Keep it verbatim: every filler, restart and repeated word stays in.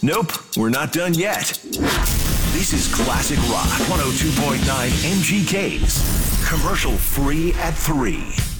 Nope, we're not done yet. This is Classic Rock one oh two point nine M G K's. Commercial free at three.